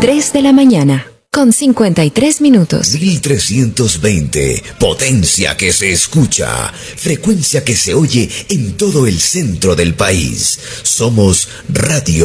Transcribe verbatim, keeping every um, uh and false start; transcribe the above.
tres de la mañana, con cincuenta y tres minutos. mil trescientos veinte, potencia que se escucha, frecuencia que se oye en todo el centro del país. Somos Radio